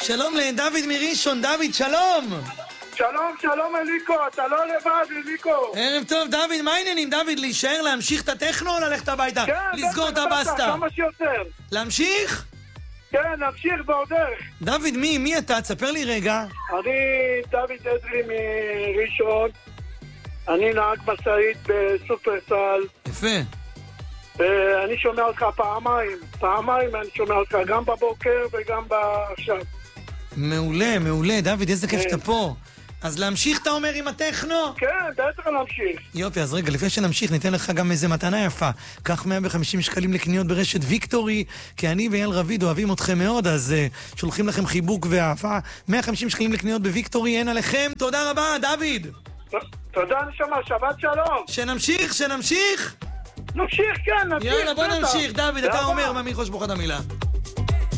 שלום לדוד מראשון. דוד, שלום. שלום אליקו, אתה לא לבד אליקו. ערב טוב, דוד, מה העניינים? דוד, להישאר, להמשיך את הטכנו או ללכת הביתה? כן, לסגור את הבסטה. כמה שיותר. להמשיך? כן, נמשיך ועוד דרך. דוד, מי אתה? תספר לי רגע. אני דוד אדרי מראשון. אני נהג משאית בסופרסל. יפה. ואני שומע אותך פעמיים אני שומע אותך, גם בבוקר וגם עכשיו. מעולה, דוד, איזה כיף שאתה פה. אז להמשיך, אתה אומר, עם הטכנו? כן, בטח להמשיך. יופי, אז רגע, לפני שנמשיך, ניתן לך גם איזה מתנה יפה. קח 150 שקלים לקניות ברשת ויקטורי, כי אני ואייל רביד אוהבים אתכם מאוד, אז שולחים לכם חיבוק ואהבה. 150 שקלים לקניות בוויקטורי, אין עליכם. תודה רבה, דוד. תודה, נשמה, שבת שלום. שנמשיך? נמשיך, כן, נמשיך. יאללה, בוא נמשיך, דוד, אתה אומר, מה מי חוש בוחד המילה.